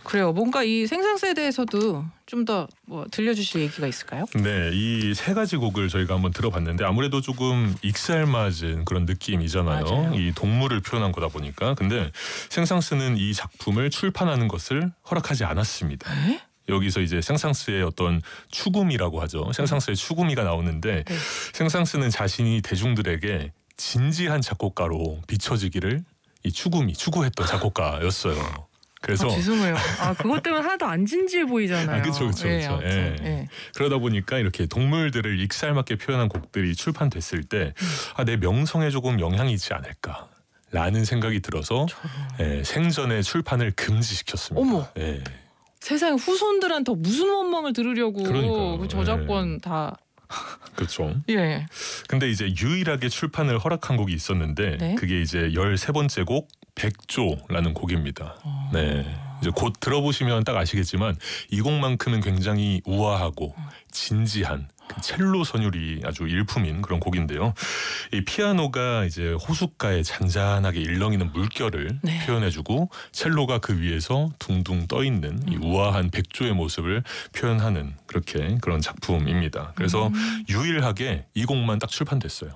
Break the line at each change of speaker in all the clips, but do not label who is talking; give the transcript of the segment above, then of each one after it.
그래요. 뭔가 이 생상스에 대해서도 좀 더 뭐 들려주실 얘기가 있을까요?
네, 이 세 가지 곡을 저희가 한번 들어봤는데 아무래도 조금 익살맞은 그런 느낌이잖아요.
맞아요.
이 동물을 표현한 거다 보니까. 근데 생상스는 이 작품을 출판하는 것을 허락하지 않았습니다.
에?
여기서 이제 생상스의 어떤 추구미라고 하죠. 생상스의 추구미가 나오는데
네.
생상스는 자신이 대중들에게 진지한 작곡가로 비춰지기를 이 추구했던 작곡가였어요. 그래서
죄송해요. 그것 때문에 하나도 안 진지해 보이잖아요.
그렇죠.
예.
그러다 보니까 이렇게 동물들을 익살맞게 표현한 곡들이 출판됐을 때 내 명성에 조금 영향이 있지 않을까라는 생각이 들어서 생전에 출판을 금지시켰습니다.
어머.
예.
세상에 후손들한테 무슨 원망을 들으려고
그러니까요.
그 저작권 다.
그렇죠.
예.
근데 이제 유일하게 출판을 허락한 곡이 있었는데
네?
그게 이제 13번째 곡 백조라는 곡입니다. 네. 이제 곧 들어보시면 딱 아시겠지만 이 곡만큼은 굉장히 우아하고 진지한 그 첼로 선율이 아주 일품인 그런 곡인데요. 이 피아노가 이제 호숫가에 잔잔하게 일렁이는 물결을
네.
표현해주고 첼로가 그 위에서 둥둥 떠 있는 이 우아한 백조의 모습을 표현하는 그런 작품입니다. 그래서 유일하게 이 곡만 딱 출판됐어요.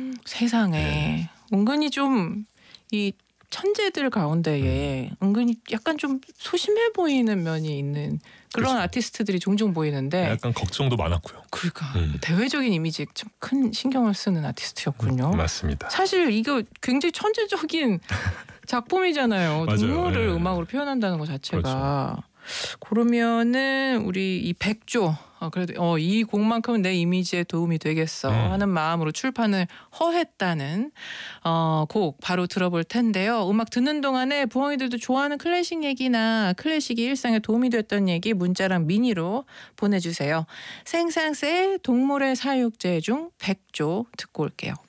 세상에 은근히 좀 이 천재들 가운데에 은근히 약간 좀 소심해 보이는 면이 있는 그런
그렇죠.
아티스트들이 종종 보이는데
약간 걱정도 많았고요.
그러니까 대외적인 이미지에 좀 큰 신경을 쓰는 아티스트였군요.
맞습니다.
사실 이거 굉장히 천재적인 작품이잖아요.
맞아요.
동물을
예.
음악으로 표현한다는 것 자체가.
그렇죠.
그러면은 우리 이 백조 그래도 이 곡만큼은 내 이미지에 도움이 되겠어 하는 마음으로 출판을 허했다는 곡 바로 들어볼 텐데요. 음악 듣는 동안에 부엉이들도 좋아하는 클래식 얘기나 클래식이 일상에 도움이 됐던 얘기 문자랑 미니로 보내주세요. 생상스의 동물의 사육제 중 백조 듣고 올게요.